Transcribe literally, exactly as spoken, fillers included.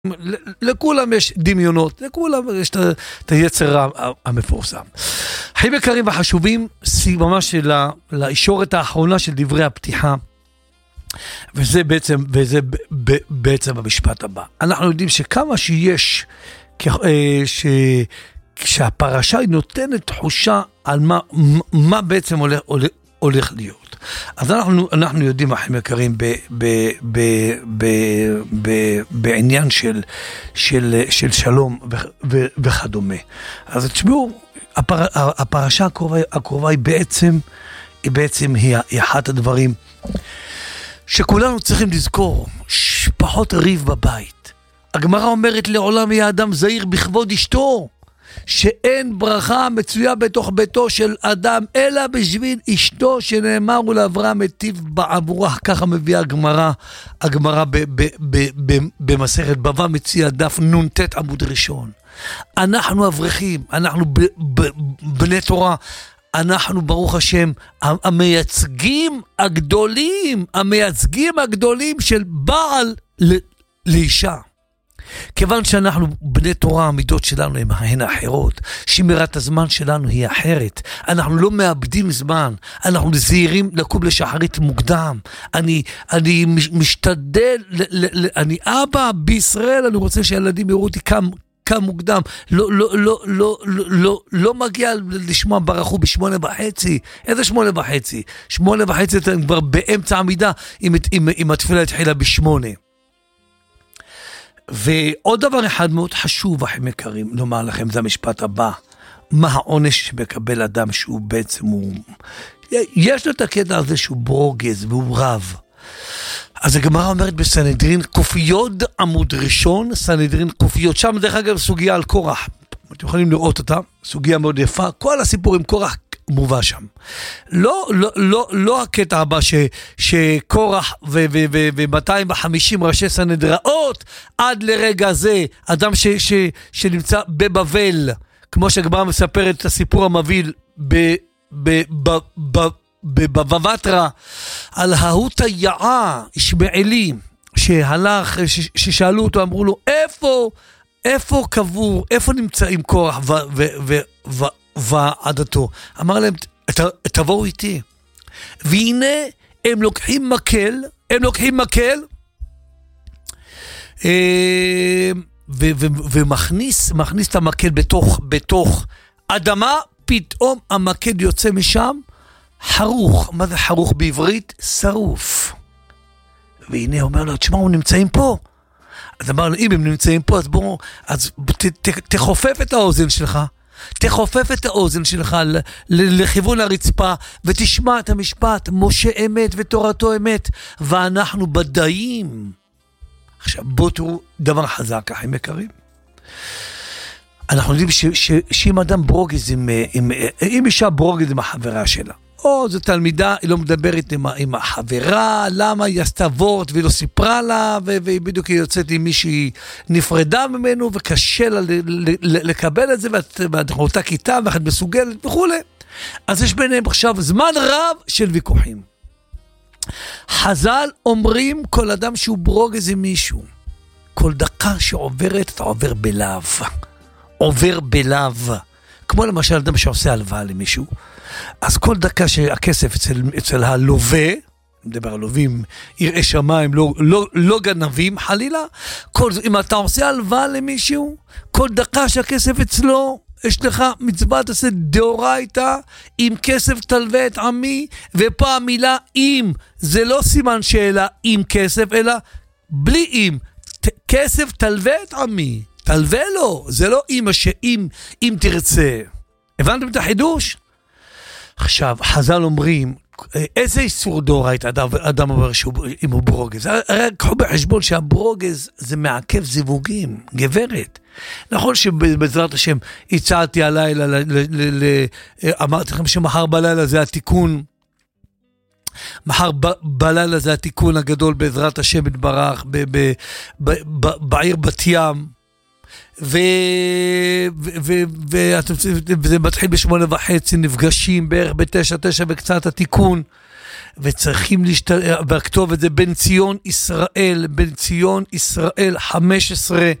לכולם יש דמיונות, לכולם יש את היצר המפורסם. חיים יקרים וחשובים, ממש לישורת האחרונה של דברי הפתיחה, וזה בעצם, וזה בעצם המשפט הבא. אנחנו יודעים שכמה שיש, ש... שהפרשה היא נותנת תחושה על מה, מה בעצם הולך, הולך, הולך להיות. אז אנחנו, אנחנו יודעים, אחים יקרים, ב, ב, ב, ב, ב, בעניין של, של, של שלום ו, ו, וכדומה. אז תשמעו, הפר, הפרשה הקרובה, הקרובה היא בעצם, היא בעצם היא, היא אחת הדברים שכולנו צריכים לזכור, פחות ריב בבית. הגמרא אומרת לעולם יהיה אדם זהיר בכבוד אשתו, שאין ברכה מצויה בתוך ביתו של אדם, אלא בשביל אשתו, שנאמר ולאברהם מטיב בעבורה, ככה מביאה הגמרא, הגמרא במסכת בבא מציע דף נ"ט עמוד ראשון. אנחנו אברכים, אנחנו בני תורה, אנחנו ברוך השם המייצגים הגדולים, המייצגים הגדולים של בעל לאישה. כיוון שאנחנו בני תורה, המידות שלנו הן אחרות, שמירת הזמן שלנו היא אחרת, אנחנו לא מאבדים זמן, אנחנו זהירים לקום לשחרית מוקדם, אני, אני משתדל, אני אבא בישראל, אני רוצה שהילדים יראו אותי קם, קם מוקדם, לא, לא, לא, לא, לא, לא, לא מגיע לשמוע ברכו בשמונה וחצי, איזה שמונה וחצי? שמונה וחצי אתם כבר באמצע עמידה, אם, אם, אם התפילה התחילה בשמונה. ועוד דבר אחד מאוד חשוב, אחים יקרים, לומר לכם, זה המשפט הבא. מה העונש שמקבל אדם שהוא בעצם, הוא... יש לו את הקטע הזה שהוא ברוגז והוא רב. אז הגמרא אומרת בסנהדרין קופיות עמוד ראשון, סנהדרין קופיות, שם דרך אגב סוגיה על קורח, אתם יכולים לראות אותה, סוגיה מאוד יפה, כל הסיפור עם קורח מובא שם. לא, לא, לא, לא הקטע הבא ש, שקורח ו, ו, ו, ו-מאתיים וחמישים ראשי סנהדראות, עד לרגע זה, אדם ש, ש, שנמצא בבבל, כמו שהגמרא מספרת את הסיפור המביא ב... ב, ב, ב בבבטרה, על ההות היעה, ישמעאלי, שהלך, ששאלו אותו, אמרו לו, איפה, איפה קבור, איפה נמצאים קורח ועדתו? אמר להם, תבואו איתי. והנה, הם לוקחים מקל, הם לוקחים מקל, ומכניס, מכניס את המקל בתוך, בתוך אדמה, פתאום המקל יוצא משם, חרוך. מה זה חרוך בעברית? שרוף. והנה אומר לו, תשמע, הם נמצאים פה. אז אמר לו, אם הם נמצאים פה, אז בואו, אז ת, ת, תחופף את האוזן שלך, תחופף את האוזן שלך לכיוון הרצפה, ותשמע את המשפט, משה אמת ותורתו אמת, ואנחנו בדאים. עכשיו, בואו תראו דבר חזק, אחים יקרים. אנחנו יודעים ש, ש, שאם אדם ברוגז, עם, עם, עם אישה ברוגז עם החברה שלה, או זו תלמידה, היא לא מדברת עם, עם החברה, למה היא עשתה וורט והיא לא סיפרה לה, והיא בדיוק יוצאת עם מישהי נפרדה ממנו, וקשה לה ל, ל, ל, לקבל את זה, ואנחנו אותה כיתה, ואחת מסוגלת וכו'. אז יש ביניהם עכשיו זמן רב של ויכוחים. חז"ל אומרים, כל אדם שהוא ברוגז עם מישהו, כל דקה שעוברת, אתה עובר בלב. עובר בלב. כמו למשל אדם שעושה הלוואה למישהו, אז כל דקה שהכסף אצל, אצל הלווה, מדבר על לווים, יראי שמיים, לא, לא, לא גנבים, חלילה, כל, אם אתה עושה הלוואה למישהו, כל דקה שהכסף אצלו, יש לך מצווה, תעשה דאורייתא, עם כסף תלווה את עמי, ופה המילה אם, זה לא סימן שאלה עם כסף, אלא בלי אם, ת, כסף תלווה את עמי, תלווה לו, זה לא אמא שאם, אם תרצה. הבנתם את החידוש? עכשיו, חז"ל אומרים, איזה איסור דאורייתא אדם אומר אם הוא ברוגז? הרי קחו בחשבון שהברוגז זה מעכב זיווגים, גברת. נכון שבעזרת השם הצעתי הלילה, אמרתי לכם שמחר בלילה זה התיקון, מחר בלילה זה התיקון הגדול בעזרת השם יתברך בעיר בת ים, וזה מתחיל בשמונה וחצי, נפגשים בערך בתשע, תשע וקצת התיקון, וצריכים להשתלב, והכתוב את זה בן ציון ישראל, בן ציון ישראל חמש עשרה,